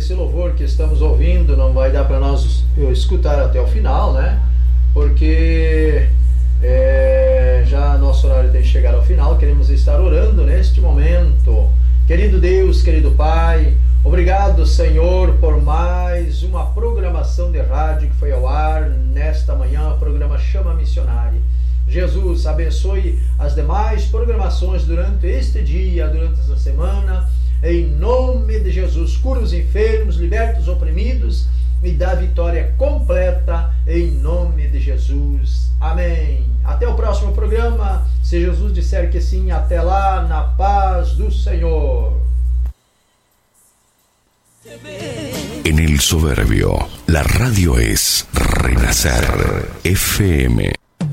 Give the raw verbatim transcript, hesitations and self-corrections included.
esse louvor que estamos ouvindo não vai dar para nós escutar até o final, né? Porque é, já nosso horário tem que chegar ao final. Queremos estar orando neste momento. Querido Deus, querido Pai, obrigado, Senhor, por mais uma programação de rádio que foi ao ar nesta manhã, o programa Chama Missionária. Jesus, abençoe as demais programações durante este dia, durante essa semana. Em nome de Jesus, cura os enfermos, liberta os oprimidos e dá vitória completa em nome de Jesus. Amém. Até o próximo programa. Se Jesus disser que sim, até lá, na paz do Senhor. En el Soberbio, la radio es Renacer F M.